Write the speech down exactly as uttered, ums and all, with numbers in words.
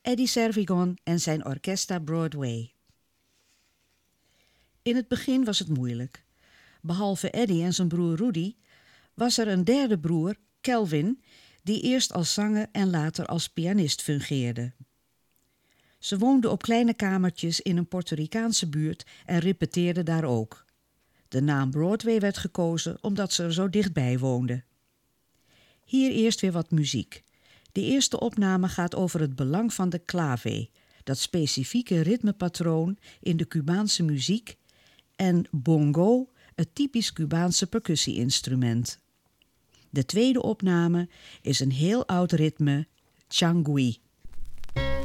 Eddie Servigon en zijn Orchestra Broadway. In het begin was het moeilijk. Behalve Eddie en zijn broer Rudy was er een derde broer, Kelvin, die eerst als zanger en later als pianist fungeerde. Ze woonden op kleine kamertjes in een Puerto Ricaanse buurt en repeteerden daar ook. De naam Broadway werd gekozen omdat ze er zo dichtbij woonden. Hier eerst weer wat muziek. De eerste opname gaat over het belang van de clave, dat specifieke ritmepatroon in de Cubaanse muziek, en bongo, het typisch Cubaanse percussie-instrument. De tweede opname is een heel oud ritme, changui.